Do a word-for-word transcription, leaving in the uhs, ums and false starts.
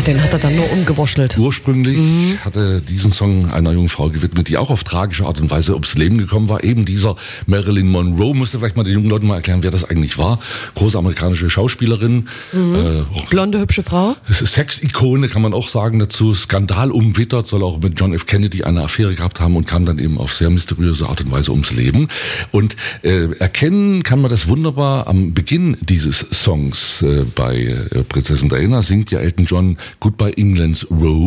den hat er dann nur umgewurschtelt. Ursprünglich mhm. hat er diesen Song einer jungen Frau gewidmet, die auch auf tragische Art und Weise ums Leben gekommen war. Eben dieser Marilyn Monroe. Musste vielleicht mal den jungen Leuten mal erklären, wer das eigentlich war. Große amerikanische Schauspielerin. Mhm. Äh, Blonde, hübsche Frau. Sexikone kann man auch sagen dazu. Skandal umwittert, soll auch mit John F. Kennedy eine Affäre gehabt haben und kam dann eben auf sehr mysteriöse Art und Weise ums Leben. Und äh, erkennen kann man das wunderbar am Beginn dieses Songs. Äh, bei äh, Prinzessin Diana singt ja Elton John Goodbye England's Road.